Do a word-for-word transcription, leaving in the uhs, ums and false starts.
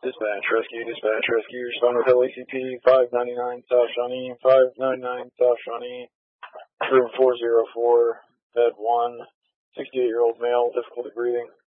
Dispatch, rescue, dispatch, rescue, respond with L A C P, five ninety-nine South Shawnee, five ninety-nine South Shawnee, room four oh four, bed one, sixty-eight-year-old male, difficulty breathing.